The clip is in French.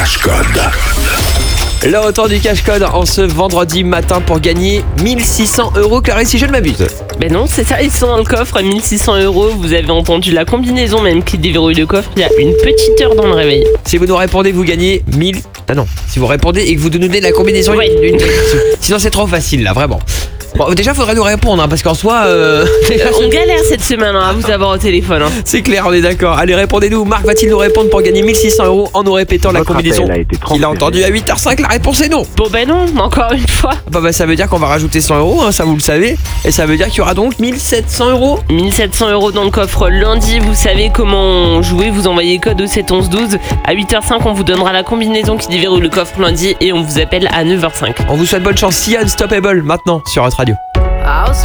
cache-code. Le retour du cache-code en ce vendredi matin pour gagner 1600 €, Clarisse, si je ne m'abuse. Ben non, c'est ça, ils sont dans le coffre, 1600 €. Vous avez entendu la combinaison même qui déverrouille le coffre il y a une petite heure dans le réveil. Si vous nous répondez, vous gagnez 1000... Ah non, si vous répondez et que vous nous donnez la combinaison... Ouais. Sinon c'est trop facile là, vraiment. Bon, déjà faudrait nous répondre, hein, parce qu'en soi... On galère cette semaine à vous avoir au téléphone. C'est clair, on est d'accord. Allez, répondez-nous. Marc va-t-il nous répondre pour gagner 1600 € en nous répétant la combinaison qu'il a entendue à 8h05? La réponse est non. Bon ben non, encore une fois. Bah ça veut dire qu'on va rajouter 100 €, hein, ça vous le savez. Et ça veut dire qu'il y aura donc 1700 €. 1700 € dans le coffre lundi. Vous savez comment jouer, vous envoyez code au 71112. À 8h05, on vous donnera la combinaison qui déverrouille le coffre lundi et on vous appelle à 9h05. On vous souhaite bonne chance. See Unstoppable maintenant sur Hot Radio. I was